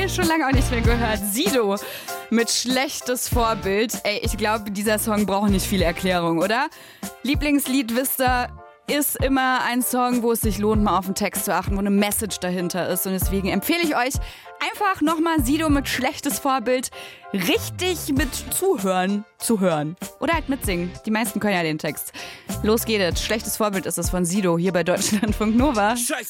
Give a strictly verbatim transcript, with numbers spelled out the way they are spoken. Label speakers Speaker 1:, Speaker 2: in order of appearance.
Speaker 1: lange, schon lange auch nicht mehr gehört. Sido mit Schlechtes Vorbild. Ey, ich glaube, dieser Song braucht nicht viele Erklärungen, oder? Lieblingslied, wisst ihr, ist immer ein Song, wo es sich lohnt, mal auf den Text zu achten, wo eine Message dahinter ist. Und deswegen empfehle ich euch einfach nochmal Sido mit Schlechtes Vorbild richtig mit zuhören, zu hören. Oder halt mitsingen. Die meisten können ja den Text. Los geht es. Schlechtes Vorbild ist es von Sido hier bei Deutschlandfunk Nova.